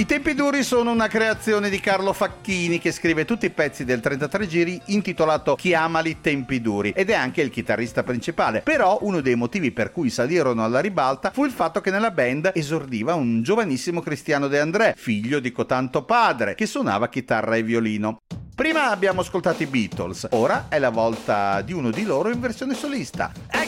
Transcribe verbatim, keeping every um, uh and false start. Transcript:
I Tempi Duri sono una creazione di Carlo Facchini, che scrive tutti i pezzi del trentatré giri, intitolato Chiamali Tempi Duri, ed è anche il chitarrista principale. Però uno dei motivi per cui salirono alla ribalta fu il fatto che nella band esordiva un giovanissimo Cristiano De André, figlio di cotanto padre, che suonava chitarra e violino. Prima abbiamo ascoltato i Beatles, ora è la volta di uno di loro in versione solista.